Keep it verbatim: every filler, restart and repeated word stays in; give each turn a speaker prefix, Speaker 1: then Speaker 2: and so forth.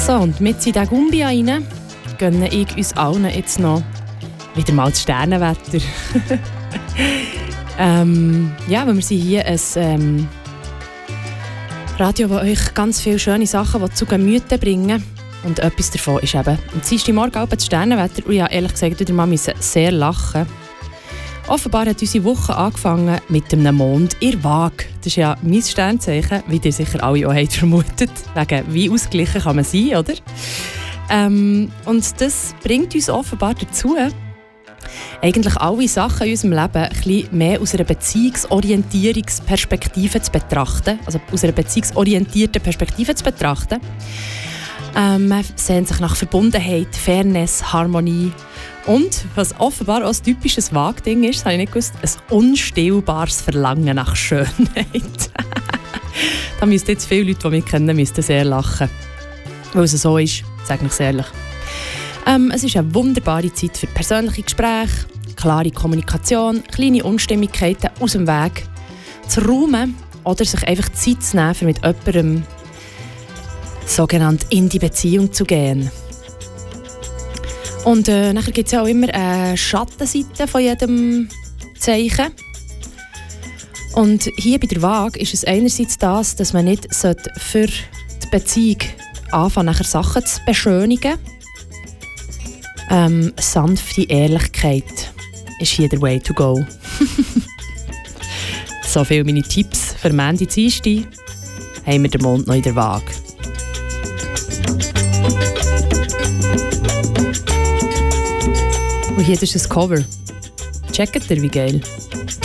Speaker 1: So, und mit in diesen Gumbi rein gönne ich uns allen jetzt noch wieder mal das Sternenwetter. ähm, ja, weil wir sind hier ein ähm, Radio, das euch ganz viele schöne Sachen zu Gemüte bringen. Und etwas davon ist eben am Dienstagmorgen auch das Sternenwetter. Und ja, ehrlich gesagt, wieder mal sehr lachen. Offenbar hat unsere Woche angefangen mit einem Mond in der Waage. Das ist ja mein Sternzeichen, wie ihr sicher alle auch habt vermutet. Wegen wie ausgeglichen kann man sein, oder? Ähm, und das bringt uns offenbar dazu, eigentlich alle Sachen in unserem Leben ein bisschen mehr aus einer Beziehungsorientierungsperspektive zu betrachten. Also aus einer beziehungsorientierten Perspektive zu betrachten. Ähm, man sehnt sich nach Verbundenheit, Fairness, Harmonie. Und, was offenbar auch ein typisches Waagding ist, das habe ich nicht gewusst, ein unstillbares Verlangen nach Schönheit. Da müssten jetzt viele Leute, die mich kennen, müssten sehr lachen. Weil es so ist, sage ich es ehrlich. Ähm, es ist eine wunderbare Zeit für persönliche Gespräche, klare Kommunikation, kleine Unstimmigkeiten aus dem Weg zu räumen oder sich einfach Zeit zu nehmen, um mit jemandem sogenannt in die Beziehung zu gehen. Und äh, nachher gibt es ja auch immer eine Schattenseite von jedem Zeichen. Und hier bei der Waage ist es einerseits das, dass man nicht für die Beziehung anfangen, nachher Sachen zu beschönigen. Ähm, sanfte Ehrlichkeit ist hier der Way to go. So viele meine Tipps für Mandy Dienstag. Haben wir den Mond noch in der Waage. Und hier ist ein Cover. Checkt ihr, wie geil.